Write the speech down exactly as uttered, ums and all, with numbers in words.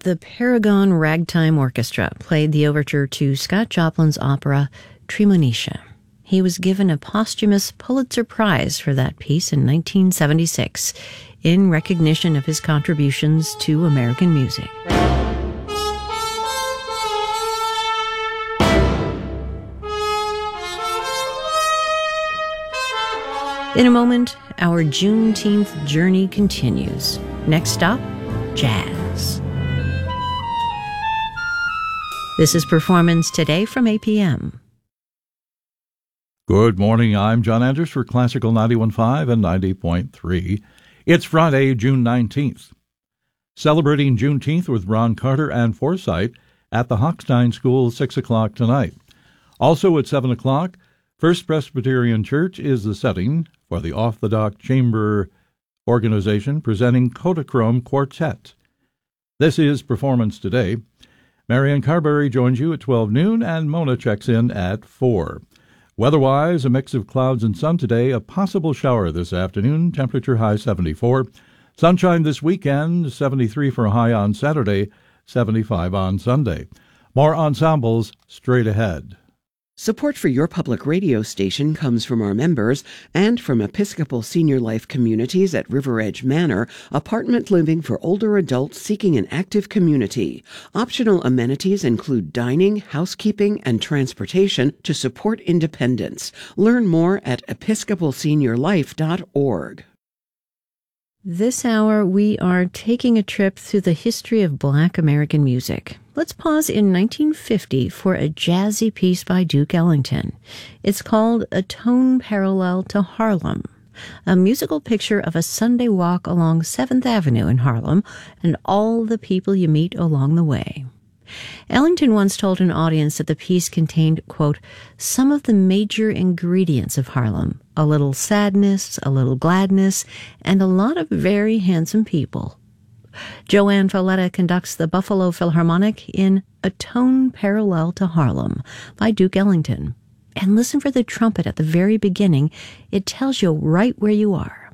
The Paragon Ragtime Orchestra played the overture to Scott Joplin's opera Tremonisha. He was given a posthumous Pulitzer Prize for that piece in nineteen seventy-six in recognition of his contributions to American music. In a moment, our Juneteenth journey continues. Next stop, jazz. This is Performance Today from A P M. Good morning, I'm John Anders for Classical ninety-one point five and ninety point three. It's Friday, June nineteenth. Celebrating Juneteenth with Ron Carter and Foresight at the Hochstein School, six o'clock tonight. Also at seven o'clock, First Presbyterian Church is the setting for the Off the Dock Chamber organization presenting Kodachrome Quartet. This is Performance Today. Marianne Carberry joins you at twelve noon and Mona checks in at four. Weather-wise, a mix of clouds and sun today, a possible shower this afternoon, temperature high seventy-four. Sunshine this weekend, seventy-three for a high on Saturday, seventy-five on Sunday. More ensembles straight ahead. Support for your public radio station comes from our members and from Episcopal Senior Life Communities at River Edge Manor, apartment living for older adults seeking an active community. Optional amenities include dining, housekeeping, and transportation to support independence. Learn more at episcopal senior life dot org. This hour, we are taking a trip through the history of Black American music. Let's pause in nineteen fifty for a jazzy piece by Duke Ellington. It's called A Tone Parallel to Harlem, a musical picture of a Sunday walk along seventh Avenue in Harlem and all the people you meet along the way. Ellington once told an audience that the piece contained, quote, some of the major ingredients of Harlem, a little sadness, a little gladness, and a lot of very handsome people. Joanne Falletta conducts the Buffalo Philharmonic in A Tone Parallel to Harlem by Duke Ellington. And listen for the trumpet at the very beginning. It tells you right where you are.